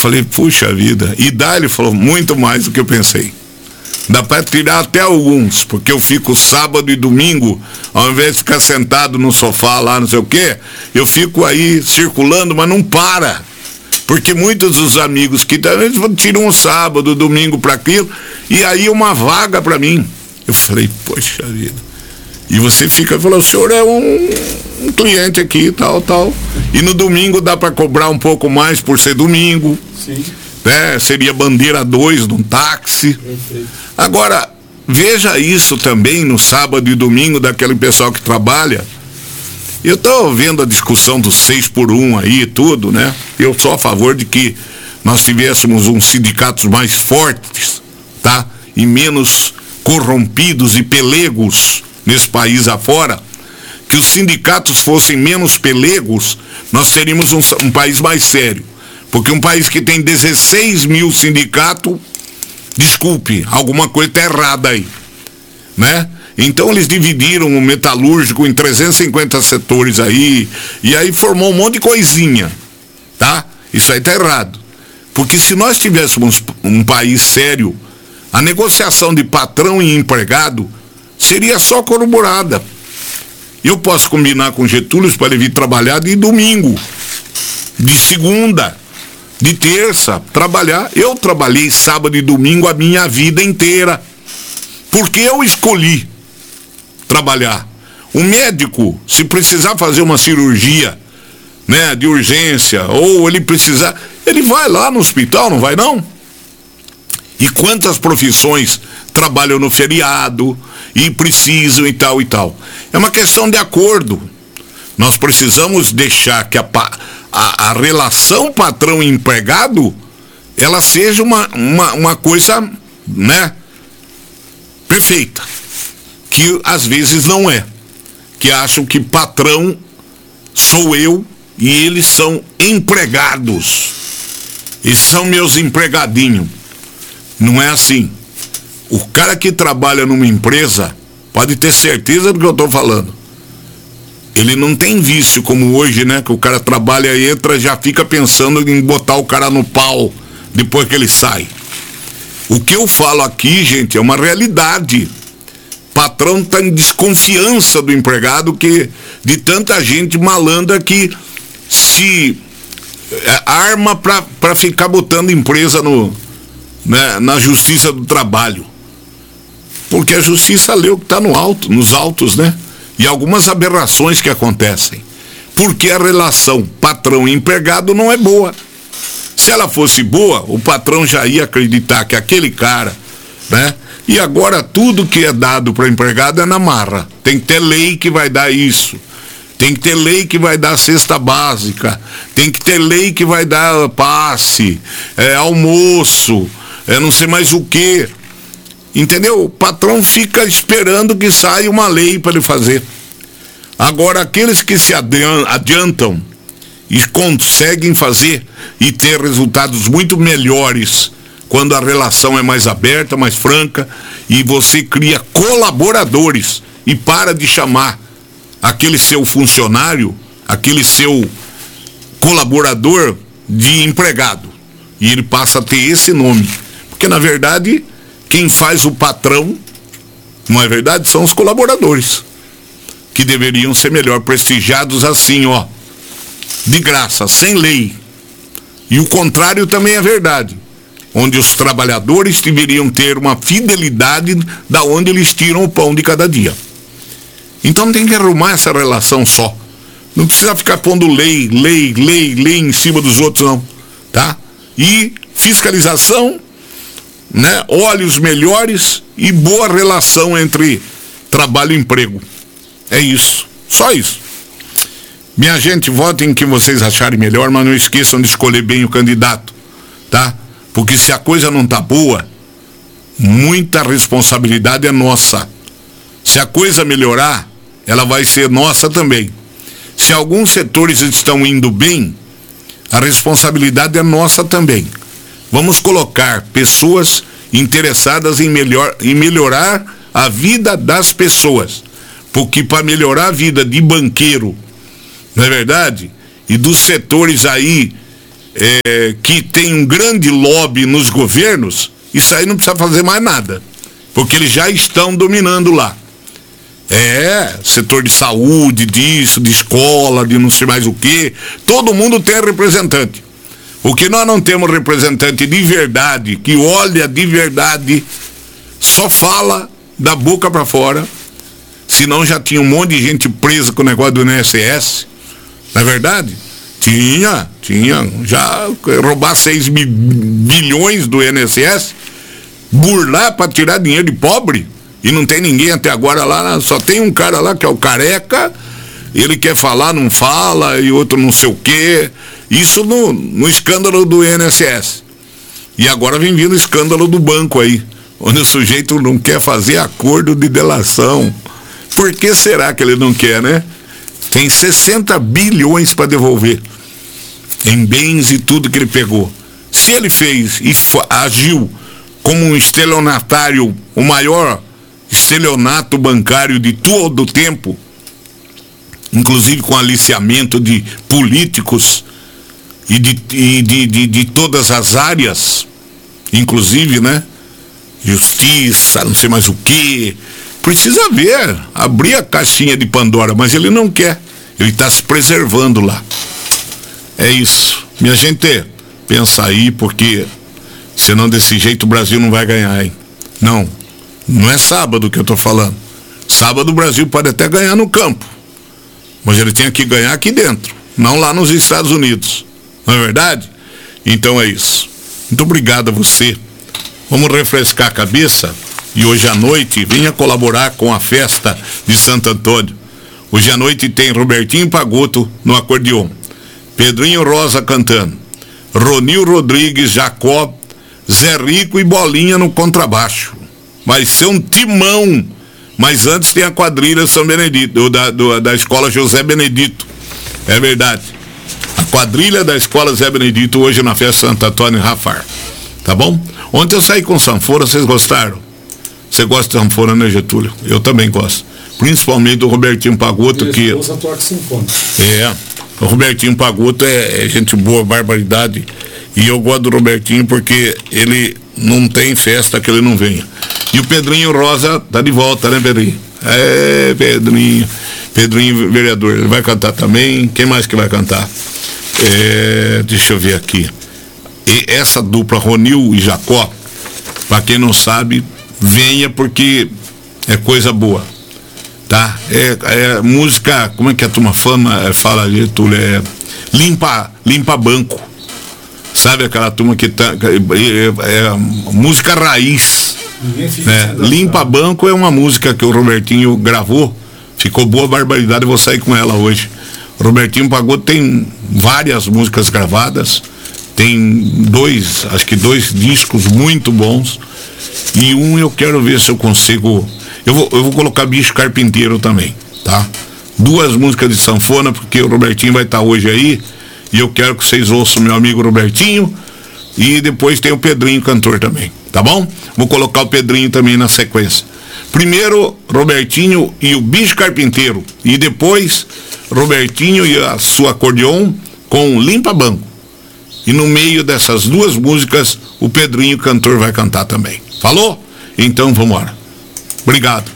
falei, puxa vida. E dá, ele falou, muito mais do que eu pensei. Dá para tirar até alguns, porque eu fico sábado e domingo, ao invés de ficar sentado no sofá lá, não sei o quê, eu fico aí circulando, mas não para. Porque muitos dos amigos que tiram um sábado, domingo para aquilo, e aí uma vaga para mim. Eu falei, poxa vida. E você fica, falou, o senhor é um cliente aqui, tal. E no domingo dá para cobrar um pouco mais por ser domingo. Sim. Né? Seria bandeira 2 de um táxi. Perfeito. Agora, veja isso também no sábado e domingo daquele pessoal que trabalha. Eu estou vendo a discussão dos 6x1 aí e tudo, né? Eu sou a favor de que nós tivéssemos uns sindicatos mais fortes, tá? E menos corrompidos e pelegos nesse país afora. Que os sindicatos fossem menos pelegos, nós teríamos um país mais sério. Porque um país que tem 16 mil sindicatos, desculpe, alguma coisa está errada aí, né? Então eles dividiram o metalúrgico em 350 setores aí, e aí formou um monte de coisinha, tá? Isso aí está errado. Porque se nós tivéssemos um país sério, a negociação de patrão e empregado seria só corroborada. Eu posso combinar com Getúlio para ele vir trabalhar de domingo, de segunda, de terça, trabalhar. Eu trabalhei sábado e domingo a minha vida inteira, porque eu escolhi trabalhar. O médico, se precisar fazer uma cirurgia, né, de urgência, ou ele precisar, ele vai lá no hospital, não vai não? E quantas profissões trabalham no feriado e precisam e tal e tal. É uma questão de acordo. Nós precisamos deixar que a relação patrão e empregado, ela seja uma coisa, né, perfeita. Que às vezes não é. Que acham que patrão sou eu e eles são empregados. Esses são meus empregadinhos. Não é assim. O cara que trabalha numa empresa pode ter certeza do que eu estou falando. Ele não tem vício como hoje, né? Que o cara trabalha, entra, já fica pensando em botar o cara no pau depois que ele sai. O que eu falo aqui, gente, é uma realidade. Patrão está em desconfiança do empregado, que de tanta gente malandra que se arma para ficar botando empresa na justiça do trabalho. Porque a justiça leu que está nos autos, né? E algumas aberrações que acontecem. Porque a relação patrão e empregado não é boa. Se ela fosse boa, o patrão já ia acreditar que aquele cara, né? E agora tudo que é dado para empregado é na marra. Tem que ter lei que vai dar isso. Tem que ter lei que vai dar cesta básica. Tem que ter lei que vai dar passe, almoço, não sei mais o quê. Entendeu? O patrão fica esperando que saia uma lei para ele fazer. Agora, aqueles que se adiantam e conseguem fazer e ter resultados muito melhores quando a relação é mais aberta, mais franca, e você cria colaboradores e para de chamar aquele seu funcionário, aquele seu colaborador de empregado. E ele passa a ter esse nome. Porque, na verdade, quem faz o patrão, não é verdade? São os colaboradores, que deveriam ser melhor prestigiados assim, ó, de graça, sem lei. E o contrário também é verdade, onde os trabalhadores deveriam ter uma fidelidade da onde eles tiram o pão de cada dia. Então tem que arrumar essa relação só. Não precisa ficar pondo lei em cima dos outros, não, tá? E fiscalização, né? Olhos melhores e boa relação entre trabalho e emprego. É isso, só isso. Minha gente, votem em que vocês acharem melhor, mas não esqueçam de escolher bem o candidato, tá? Porque se a coisa não tá boa, muita responsabilidade é nossa. Se a coisa melhorar, ela vai ser nossa também. Se alguns setores estão indo bem, a responsabilidade é nossa também. Vamos colocar pessoas interessadas em melhorar a vida das pessoas. Porque para melhorar a vida de banqueiro, não é verdade? E dos setores aí que tem um grande lobby nos governos, isso aí não precisa fazer mais nada, porque eles já estão dominando lá. Setor de saúde, disso, de escola, de não sei mais o que, todo mundo tem representante. O que nós não temos representante de verdade, que olha de verdade, só fala da boca para fora, senão já tinha um monte de gente presa com o negócio do INSS, não é verdade? Tinha, já roubar 6 bilhões do INSS, burlar para tirar dinheiro de pobre, e não tem ninguém até agora lá, só tem um cara lá que é o Careca, ele quer falar, não fala, e outro não sei o quê, isso no escândalo do INSS. E agora vem vindo o escândalo do banco aí, onde o sujeito não quer fazer acordo de delação. Por que será que ele não quer, né? Tem 60 bilhões para devolver em bens e tudo que ele pegou. Se ele fez e agiu como um estelionatário, o maior estelionato bancário de todo o tempo, inclusive com aliciamento de políticos e de todas as áreas, inclusive, né? Justiça, não sei mais o que. Precisa ver, abrir a caixinha de Pandora, mas ele não quer. Ele está se preservando lá. É isso. Minha gente, pensa aí, porque senão desse jeito o Brasil não vai ganhar, hein? Não é sábado que eu tô falando. Sábado o Brasil pode até ganhar no campo, mas ele tem que ganhar aqui dentro, não lá nos Estados Unidos. Não é verdade? Então é isso. Muito obrigado a você. Vamos refrescar a cabeça e hoje à noite venha colaborar com a festa de Santo Antônio. Hoje à noite tem Robertinho Pagotto no acordeon, Pedrinho Rosa cantando, Ronil Rodrigues, Jacó, Zé Rico e Bolinha no contrabaixo. Vai ser um timão. Mas antes tem a quadrilha São Benedito, da escola José Benedito. É verdade. A quadrilha da escola Zé Benedito hoje na festa Santo Antônio em Rafar. Tá bom? Ontem eu saí com sanfona, vocês gostaram? Você gosta de sanfona, né, Getúlio? Eu também gosto. Principalmente do Robertinho Pagotto, que... O Robertinho Pagotto é gente boa, barbaridade. E eu gosto do Robertinho porque ele não tem festa que ele não venha. E o Pedrinho Rosa tá de volta, né, Pedrinho? Pedrinho vereador, ele vai cantar também. Quem mais que vai cantar? Deixa eu ver aqui. E essa dupla Ronil e Jacó, para quem não sabe, venha porque é coisa boa, tá? É música, como é que a turma fala ali, Túlio? Limpa banco. Sabe aquela turma que tá, música raiz, né? Limpa Banco é uma música que o Robertinho gravou, ficou boa barbaridade, eu vou sair com ela hoje. O Robertinho Pagotto tem várias músicas gravadas, tem acho que dois discos muito bons, e eu quero ver se eu consigo, eu vou colocar Bicho Carpinteiro também, tá? 2 músicas de sanfona, porque o Robertinho vai estar hoje aí, e eu quero que vocês ouçam meu amigo Robertinho, e depois tem o Pedrinho cantor também, tá bom? Vou colocar o Pedrinho também na sequência. Primeiro Robertinho e o Bicho Carpinteiro, e depois Robertinho e a sua acordeon com Limpa Banco. E no meio dessas 2 músicas o Pedrinho cantor vai cantar também. Falou? Então vamos embora. Obrigado.